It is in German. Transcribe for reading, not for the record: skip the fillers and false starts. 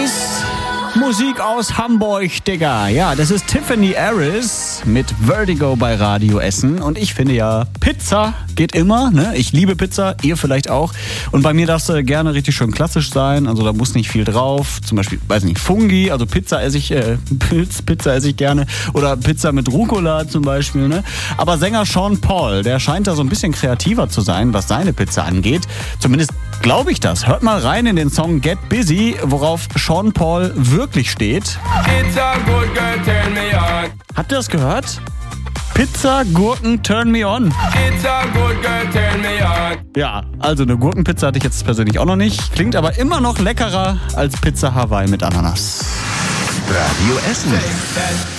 Nice. Musik aus Hamburg, Digga. Ja, das ist Tiffany Harris mit Vertigo bei Radio Essen. Und ich finde ja, Pizza geht immer, ne? Ich liebe Pizza, ihr vielleicht auch. Und bei mir darf es gerne richtig schön klassisch sein. Also da muss nicht viel drauf. Zum Beispiel, weiß nicht, Fungi, also Pizza esse ich gerne. Oder Pizza mit Rucola zum Beispiel, ne? Aber Sänger Sean Paul, der scheint da so ein bisschen kreativer zu sein, was seine Pizza angeht. Zumindest glaube ich das. Hört mal rein in den Song Get Busy, worauf Sean Paul wirklich steht. It's a good girl, turn me on. Habt ihr das gehört? Pizza, Gurken, turn me on. It's a good girl, turn me on. Ja, also eine Gurkenpizza hatte ich jetzt persönlich auch noch nicht. Klingt aber immer noch leckerer als Pizza Hawaii mit Ananas. Radio Essen.